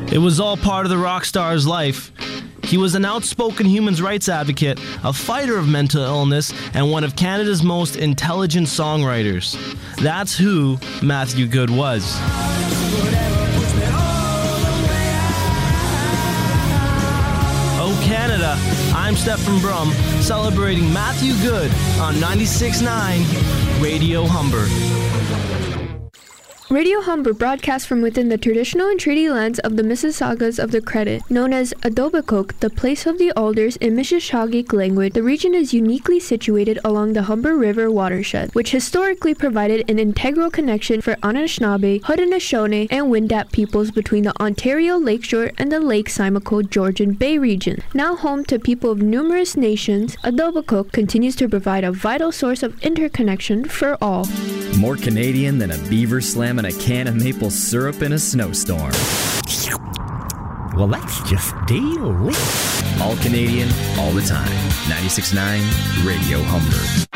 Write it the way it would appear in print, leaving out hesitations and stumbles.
It was all part of the rock star's life. He was an outspoken human rights advocate, a fighter of mental illness, and one of Canada's most intelligent songwriters. That's who Matthew Good was. Oh Canada, I'm Stephen Brum, celebrating Matthew Good on 96.9 Radio Humber. Radio Humber broadcasts from within the traditional and treaty lands of the Mississaugas of the Credit. Known as Etobicoke, the place of the alders in Mississauga language, the region is uniquely situated along the Humber River watershed, which historically provided an integral connection for Anishinaabe, Haudenosaunee, and Wendat peoples between the Ontario Lakeshore and the Lake Simcoe Georgian Bay region. Now home to people of numerous nations, Etobicoke continues to provide a vital source of interconnection for all. More Canadian than a beaver slamming a can of maple syrup in a snowstorm. Well, that's just delicious. All Canadian, all the time. 96.9 Radio Humber.